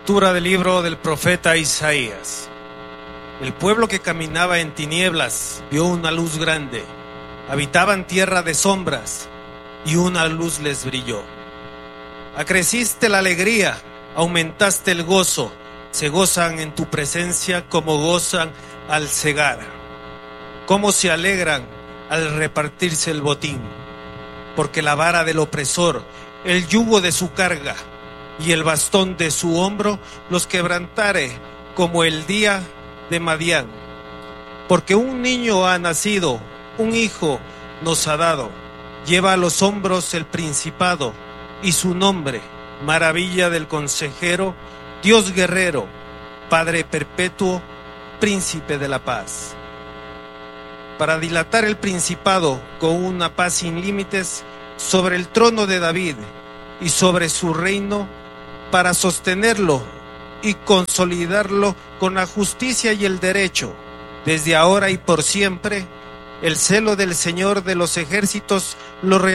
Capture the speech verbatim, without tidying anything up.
Lectura del libro del profeta Isaías. El pueblo que caminaba en tinieblas vio una luz grande. Habitaban tierra de sombras y una luz les brilló. Acreciste la alegría, aumentaste el gozo. Se gozan en tu presencia como gozan al cegar. Cómo se alegran al repartirse el botín. Porque la vara del opresor, el yugo de su carga y el bastón de su hombro los quebrantare como el día de Madián. Porque un niño ha nacido, un hijo nos ha dado. Lleva a los hombros el principado y su nombre, maravilla del consejero, Dios guerrero, Padre perpetuo, príncipe de la paz. Para dilatar el principado con una paz sin límites sobre el trono de David y sobre su reino, para sostenerlo y consolidarlo con la justicia y el derecho, desde ahora y por siempre. El celo del Señor de los ejércitos lo realizará.